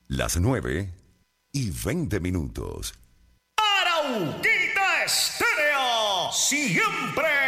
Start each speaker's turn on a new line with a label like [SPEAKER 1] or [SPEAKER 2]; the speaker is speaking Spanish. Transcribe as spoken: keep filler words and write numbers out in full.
[SPEAKER 1] Las nueve y veinte minutos.
[SPEAKER 2] Arauquita Estéreo, siempre